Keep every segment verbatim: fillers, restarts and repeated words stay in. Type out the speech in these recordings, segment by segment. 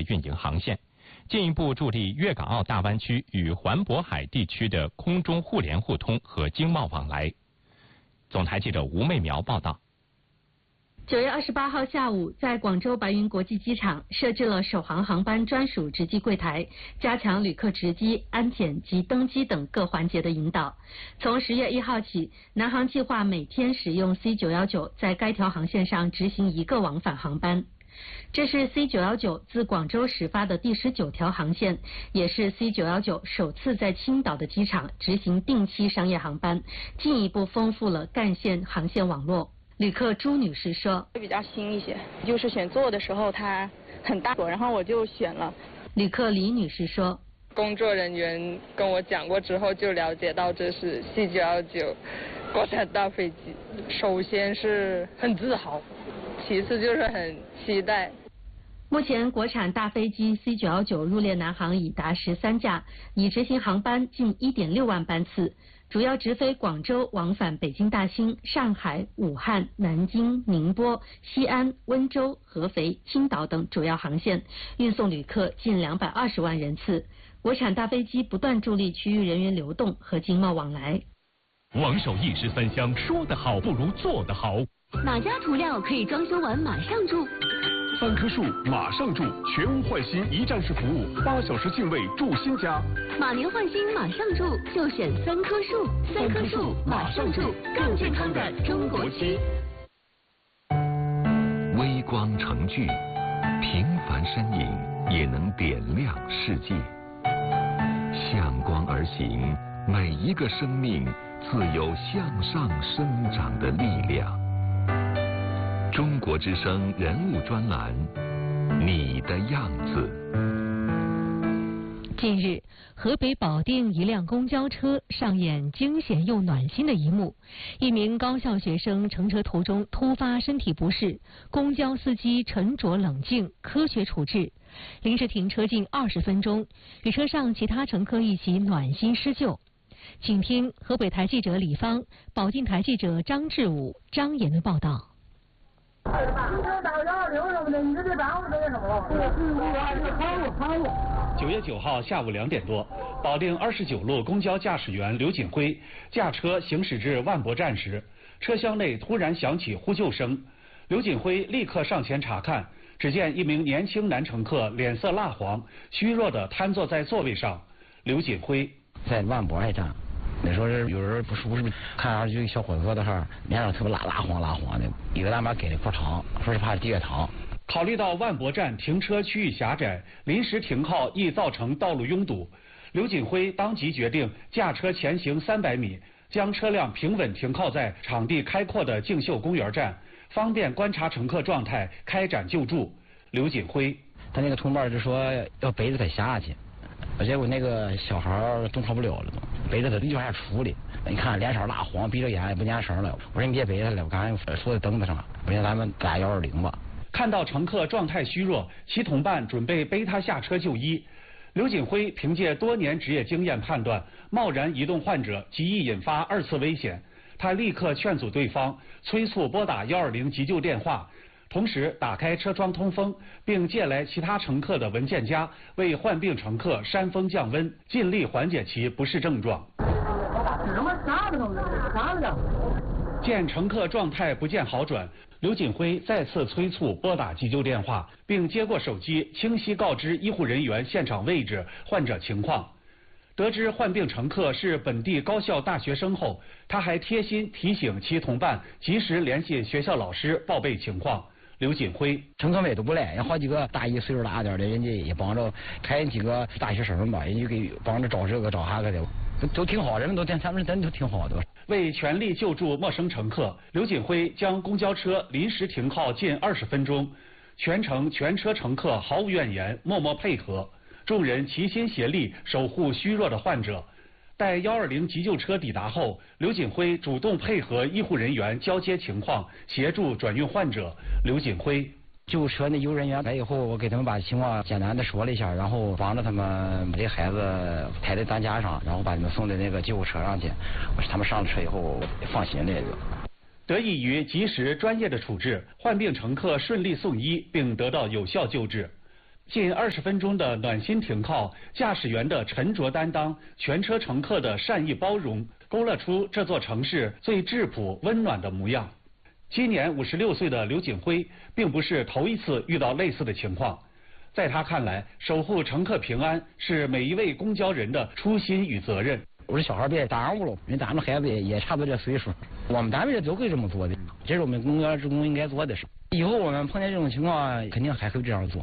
运营航线，进一步助力粤港澳大湾区与环渤海地区的空中互联互通和经贸往来。总台记者吴媚苗报道。 九月二十八号下午，在广州白云国际机场设置了首航航班专属值机柜台，加强旅客值机、安检及登机等各环节的引导。从十月一号起，南航计划每天使用 C 九一九在该条航线上执行一个往返航班。这是 C 九一九自广州始发的第十九条航线，也是 C 九一九首次在青岛的机场执行定期商业航班，进一步丰富了干线航线网络。旅客朱女士说：“ 比较新一些，就是选座的时候它很大，然后我就选了。” 旅客李女士说：“ 工作人员跟我讲过之后，就了解到这是 C 九一九国产大飞机。首先是很自豪，其次就是很期待。” 目前，国产大飞机 C 九一九入列南航已达十三架，已执行航班近一点六万班次。主要直飞广州往返北京大兴、上海、武汉、南京、宁波、西安、温州、合肥、青岛等主要航线，运送旅客近两百二十万人次。国产大飞机不断助力区域人员流动和经贸往来。 王守一石三香，说得好不如做得好。 哪家涂料可以装修完马上住？ 三棵树马上住，全屋换新一站式服务，八小时净位住新家。 马年换新马上住，就选三棵树。三棵树马上住，更健康的中国区。 微光成炬，平凡身影也能点亮世界。向光而行，每一个生命自有向上生长的力量。中国之声人物专栏，你的样子。 近日，河北保定一辆公交车上演惊险又暖心的一幕：一名高校学生乘车途中突发身体不适，公交司机沉着冷静，科学处置，临时停车近二十分钟，与车上其他乘客一起暖心施救。请听河北台记者李芳、保定台记者张志武、张岩的报道。 九月九号下午两点多，保定二十九路公交驾驶员刘锦辉驾车行驶至万博站时，车厢内突然响起呼救声。刘锦辉立刻上前查看，只见一名年轻男乘客脸色蜡黄，虚弱地瘫坐在座位上。刘锦辉在万博爱站。那时候是有人不舒服，看上去小伙子的哈，脸上特别蜡蜡黄蜡黄的，一个大妈给的块糖，说是怕低血糖。 考虑到万博站停车区域狭窄，临时停靠易造成道路拥堵，刘锦辉当即决定驾车前行三百米，将车辆平稳停靠在场地开阔的竞秀公园站，方便观察乘客状态，开展救助。刘锦辉， 他那个同伴就说要背着他下去。结果那个小孩动弹不了了，背着他就往下处理。你看脸色蜡黄，闭着眼也不念声了。我说你别背他了，我刚才说在凳子上，我说咱们打幺二零吧。 看到乘客状态虚弱，其同伴准备背他下车就医。刘锦辉凭借多年职业经验判断，贸然移动患者极易引发二次危险。他立刻劝阻对方，催促拨打幺二零急救电话。同时打开车窗通风，并借来其他乘客的文件夹，为患病乘客扇风降温，尽力缓解其不适症状。见乘客状态不见好转，刘锦辉再次催促拨打急救电话，并接过手机，清晰告知医护人员现场位置、患者情况。得知患病乘客是本地高校大学生后，他还贴心提醒其同伴及时联系学校老师报备情况。刘锦辉， 乘客们都不赖，有好几个大一岁数大点的，人家也帮着，还有几个大学生们吧，人家给帮着找这个找那个的，都都挺好，人们都他们真都挺好的。 为全力救助陌生乘客，刘锦辉将公交车临时停靠近二十分钟，全程全车乘客毫无怨言，默默配合，众人齐心协力守护虚弱的患者。待幺二零急救车抵达后，刘锦辉主动配合医护人员交接情况，协助转运患者。刘锦辉， 救护车那医护人员来以后，我给他们把情况简单的说了一下，然后帮着他们把这孩子抬在担架上，然后把他们送到那个救护车上去。我说他们上了车以后放心了就。 得益于及时专业的处置，患病乘客顺利送医并得到有效救治。 近二十分钟的暖心停靠，驾驶员的沉着担当，全车乘客的善意包容，勾勒出这座城市最质朴温暖的模样。今年五十六岁的刘景辉，并不是头一次遇到类似的情况。在他看来，守护乘客平安是每一位公交人的初心与责任。 我说小孩别耽误了，因为咱们孩子也也差不多这岁数，我们单位都会这么做的，这是我们公交职工应该做的事。以后我们碰见这种情况，肯定还会这样做。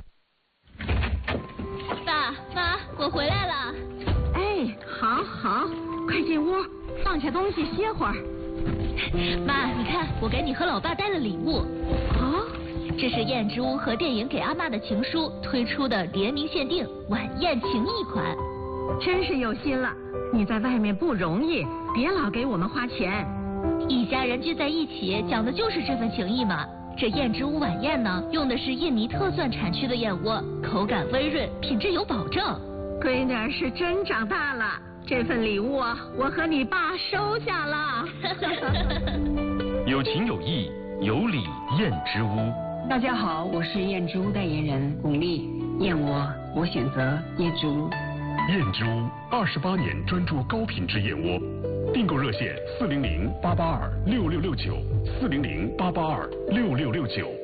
爸妈，我回来了。 哎，好好，快进屋，放下东西歇会儿。 妈，你看，我给你和老爸带了礼物。 哦， 这是燕之屋和电影给阿嬷的情书推出的联名限定晚宴情谊款。 真是有心了，你在外面不容易，别老给我们花钱。 一家人聚在一起，讲的就是这份情谊嘛。这燕之屋晚宴呢，用的是印尼特蒜产区的燕窝，口感温润，品质有保证。 闺女儿是真长大了，这份礼物我和你爸收下了。 有情有义，有礼燕之屋。 大家好，我是燕之屋代言人巩俐，燕窝我选择燕之屋。 燕之屋二十八年专注高品质燕窝，订购热线四零零八八二六六六九四零零八八二六六六九。